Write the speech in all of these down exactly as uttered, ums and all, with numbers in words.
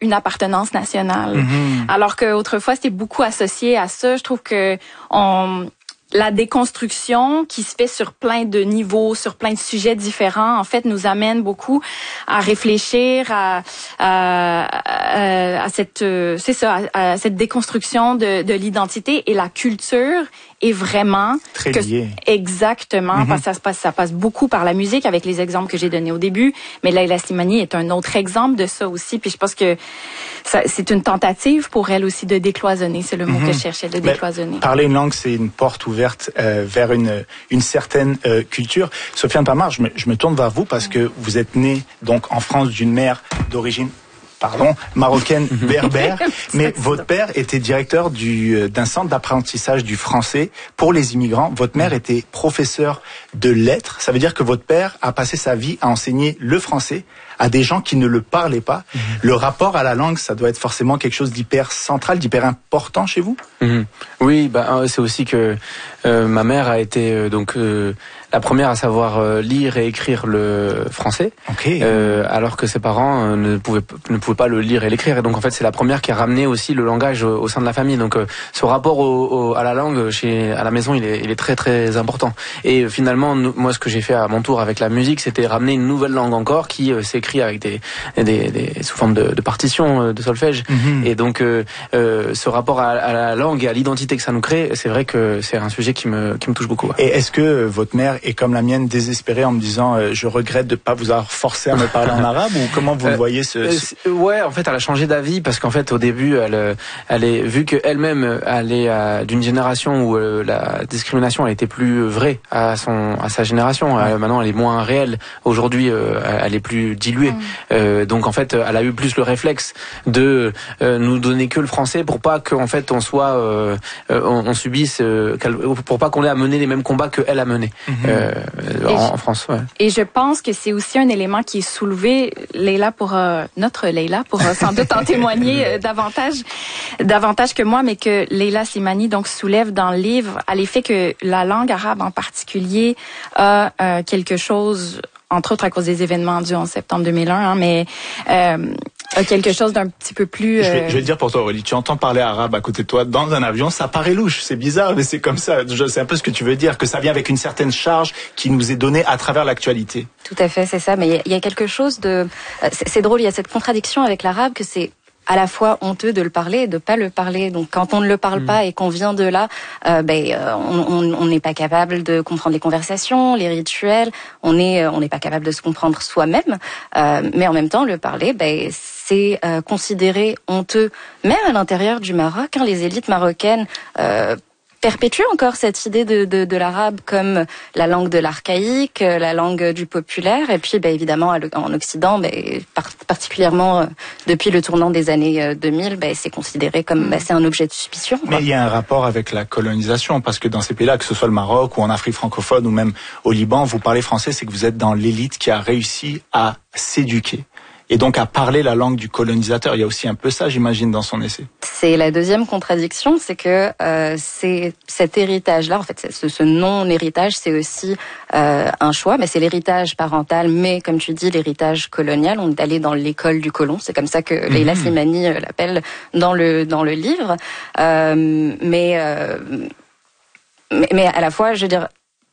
une appartenance nationale. Mm-hmm. Alors qu'autrefois, c'était beaucoup associé à ça. Je trouve que on... la déconstruction qui se fait sur plein de niveaux, sur plein de sujets différents, en fait, nous amène beaucoup à réfléchir à, à, à, à cette, c'est ça, à, à cette déconstruction de, de l'identité et la culture est vraiment très que, lié. Exactement, Mm-hmm. parce que ça se passe, ça passe beaucoup par la musique avec les exemples que j'ai donnés au début. Mais Leila Slimani est un autre exemple de ça aussi. Puis je pense que ça, c'est une tentative pour elle aussi de décloisonner. C'est le mot Mm-hmm. que je cherchais, de décloisonner. Mais parler une langue, c'est une porte ouverte euh, vers une une certaine euh, culture. Sofiane Pamar, je me, je me tourne vers vous parce que vous êtes née donc en France d'une mère d'origine pardon, marocaine berbère, mais votre père était directeur du, d'un centre d'apprentissage du français pour les immigrants. Votre mère était professeure de lettres. Ça veut dire que votre père a passé sa vie à enseigner le français à des gens qui ne le parlaient pas. Mmh. Le rapport à la langue, ça doit être forcément quelque chose d'hyper central, d'hyper important chez vous. Mmh. Oui, bah, c'est aussi que euh, ma mère a été euh, donc euh, la première à savoir euh, lire et écrire le français, okay. euh, alors que ses parents euh, ne pouvaient ne pouvaient pas le lire et l'écrire. Et donc en fait, c'est la première qui a ramené aussi le langage au, au sein de la famille. Donc euh, ce rapport au, au, à la langue chez à la maison, il est, il est très très important. Et finalement, nous, moi, ce que j'ai fait à mon tour avec la musique, c'était ramener une nouvelle langue encore qui euh, s'écrit avec des, des, des sous forme de, de partitions de solfège. Mm-hmm. Et donc euh, euh, ce rapport à, à la langue et à l'identité que ça nous crée, c'est vrai que c'est un sujet qui me qui me touche beaucoup. Et est-ce que votre mère est comme la mienne, désespérée en me disant euh, je regrette de pas vous avoir forcé à me parler en arabe, ou comment vous euh, le voyez ce, ce... Euh, ouais, en fait, elle a changé d'avis parce qu'en fait, au début, elle elle est vu que elle-même elle est euh, d'une génération où euh, la discrimination elle était plus vraie à son à sa génération. Ouais. Euh, maintenant, elle est moins réelle. Aujourd'hui, euh, elle est plus diluée. Mmh. Euh, donc en fait, elle a eu plus le réflexe de euh, nous donner que le français pour pas qu'en fait on soit, euh, on, on subisse, euh, pour pas qu'on ait à mener les mêmes combats que elle a menés mmh. euh, en, en France. Ouais. Et je pense que c'est aussi un élément qui est soulevé, Leila pour euh, notre Leila pour euh, sans doute en témoigner euh, davantage, davantage que moi, mais que Leila Slimani donc soulève dans le livre à l'effet que la langue arabe en particulier a euh, quelque chose, entre autres à cause des événements du onze septembre deux mille un, hein, mais euh, quelque chose d'un petit peu plus... Euh... Je, vais, je vais te dire pour toi, Aurélie, tu entends parler arabe à côté de toi dans un avion, ça paraît louche, c'est bizarre, mais c'est comme ça. Je sais un peu ce que tu veux dire, que ça vient avec une certaine charge qui nous est donnée à travers l'actualité. Tout à fait, c'est ça, mais il y, y a quelque chose de... C'est, c'est drôle, il y a cette contradiction avec l'arabe que c'est à la fois honteux de le parler et de pas le parler. Donc quand on ne le parle mmh. pas et qu'on vient de là, euh, ben euh, on n'est pas capable de comprendre les conversations, les rituels. On est on n'est pas capable de se comprendre soi-même. Euh, mais en même temps, le parler, ben c'est euh, considéré honteux, même à l'intérieur du Maroc. Hein, les élites marocaines euh, perpétue encore cette idée de, de, de l'arabe comme la langue de l'archaïque, la langue du populaire, et puis bah, évidemment en Occident, bah, particulièrement euh, depuis le tournant des années deux mille, bah, c'est considéré comme bah, c'est un objet de suspicion. Mais il y a un rapport avec la colonisation, parce que dans ces pays-là, que ce soit le Maroc ou en Afrique francophone ou même au Liban, vous parlez français, c'est que vous êtes dans l'élite qui a réussi à s'éduquer. Et donc à parler la langue du colonisateur. Il y a aussi un peu ça, j'imagine, dans son essai. C'est la deuxième contradiction, c'est que euh, c'est cet héritage-là, en fait, ce, ce non-héritage, c'est aussi euh, un choix, mais c'est l'héritage parental, mais comme tu dis, l'héritage colonial. On est allé dans l'école du colon, c'est comme ça que mmh. Leila Slimani euh, l'appelle dans le dans le livre. Euh, mais, euh, mais mais à la fois, je veux dire.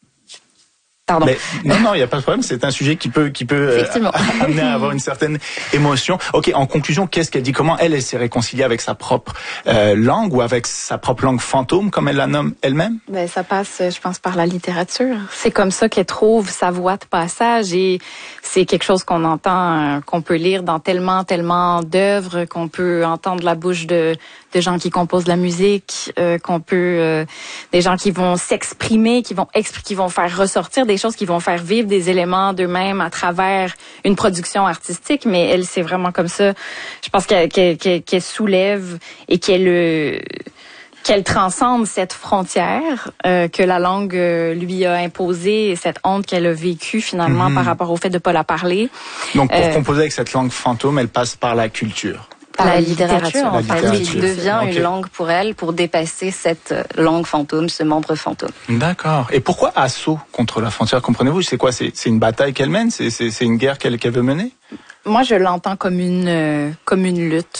Pardon. Mais, non, non, il n'y a pas de problème. C'est un sujet qui peut, qui peut euh, amener à avoir une certaine émotion. Ok, en conclusion, qu'est-ce qu'elle dit? Comment elle, elle s'est réconciliée avec sa propre euh, langue ou avec sa propre langue fantôme, comme elle la nomme elle-même? Ben, ça passe, je pense, par la littérature. C'est comme ça qu'elle trouve sa voie de passage, et c'est quelque chose qu'on entend, euh, qu'on peut lire dans tellement, tellement d'œuvres, qu'on peut entendre la bouche de, de gens qui composent de la musique, euh, qu'on peut, euh, des gens qui vont s'exprimer, qui vont exp- qui vont faire ressortir des choses, qui vont faire vivre des éléments d'eux-mêmes à travers une production artistique. Mais elle, c'est vraiment comme ça. Je pense qu'elle, qu'elle, qu'elle, qu'elle soulève et qu'elle euh, qu'elle transcende cette frontière euh, que la langue euh, lui a imposée, et cette honte qu'elle a vécue finalement mmh. par rapport au fait de pas la parler. Donc pour euh, composer avec cette langue fantôme, elle passe par la culture. Par la, la littérature, littérature, en fait, littérature. qui devient okay. une langue pour elle, pour dépasser cette langue fantôme, ce membre fantôme. D'accord. Et pourquoi assaut contre la frontière? Comprenez-vous? C'est quoi? C'est, c'est une bataille qu'elle mène? C'est, c'est, c'est une guerre qu'elle, qu'elle veut mener? Moi, je l'entends comme une, comme une lutte.